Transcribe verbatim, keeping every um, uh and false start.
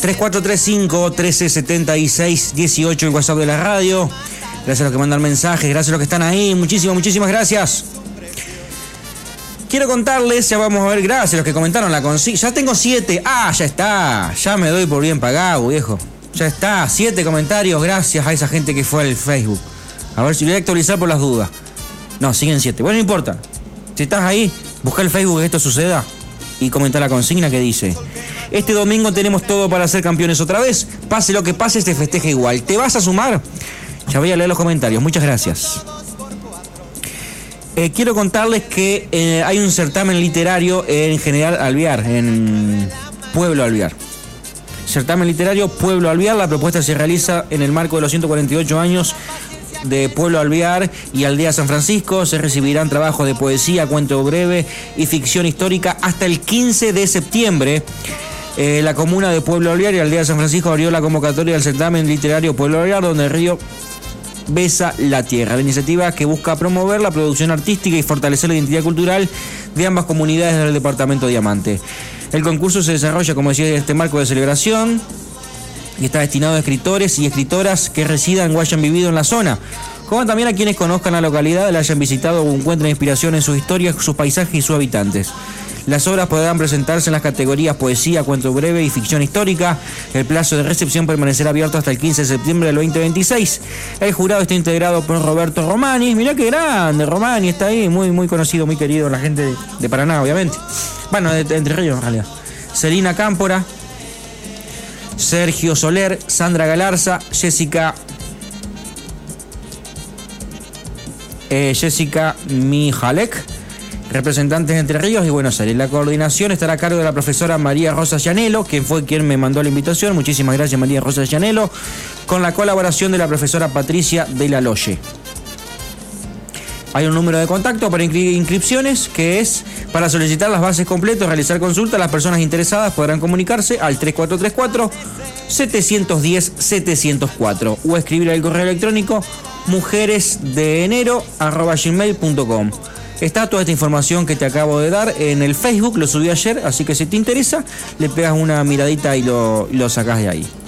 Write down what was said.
tres cuatro tres cinco, uno tres siete seis, uno ocho el WhatsApp de la radio. Gracias a los que mandan mensajes, gracias a los que están ahí. Muchísimas, muchísimas gracias. Quiero contarles, ya vamos a ver, gracias a los que comentaron la consigna. Ya tengo siete. Ah, ya está. Ya me doy por bien pagado, viejo. Ya está. Siete comentarios, gracias a esa gente que fue al Facebook. A ver si lo voy a actualizar por las dudas. No, siguen siete. Bueno, no importa. Si estás ahí, busca el Facebook que esto suceda y comenta la consigna que dice: este domingo tenemos todo para ser campeones otra vez. Pase lo que pase, se festeja igual. ¿Te vas a sumar? Ya voy a leer los comentarios. Muchas gracias. Eh, quiero contarles que eh, hay un certamen literario en General Alvear, en Pueblo Alvear. Certamen literario Pueblo Alvear. La propuesta se realiza en el marco de los ciento cuarenta y ocho años de Pueblo Alvear y Aldea San Francisco. Se recibirán trabajos de poesía, cuento breve y ficción histórica hasta el quince de septiembre. Eh, la comuna de Pueblo Alvear y Aldea San Francisco abrió la convocatoria del certamen literario Pueblo Alvear, donde el río besa la tierra. La iniciativa que busca promover la producción artística y fortalecer la identidad cultural de ambas comunidades del departamento Diamante. El concurso se desarrolla, como decía, en este marco de celebración y está destinado a escritores y escritoras que residan o hayan vivido en la zona, como también a quienes conozcan la localidad, la hayan visitado o encuentren inspiración en sus historias, sus paisajes y sus habitantes. Las obras podrán presentarse en las categorías poesía, cuento breve y ficción histórica. El plazo de recepción permanecerá abierto hasta el quince de septiembre del veinte veintiséis. El jurado está integrado por Roberto Romani. Mirá qué grande, Romani está ahí, muy, muy conocido, muy querido, la gente de, de Paraná, obviamente. Bueno, de, de Entre Ríos, en realidad. Celina Cámpora, Sergio Soler, Sandra Galarza, Jessica... Eh, Jessica Mijalek, representantes de Entre Ríos y Buenos Aires. La coordinación estará a cargo de la profesora María Rosa Llanelo, quien fue quien me mandó la invitación. Muchísimas gracias, María Rosa Llanelo, con la colaboración de la profesora Patricia de la Loye. Hay un número de contacto para inscripciones que es para solicitar las bases completas, realizar consultas. Las personas interesadas podrán comunicarse al tres cuatro tres cuatro, siete uno cero, siete cero cuatro o escribir al correo electrónico mujeresdeenero arroba gmail punto com. Está toda esta información que te acabo de dar en el Facebook, lo subí ayer, así que si te interesa, le pegas una miradita y lo, lo sacás de ahí.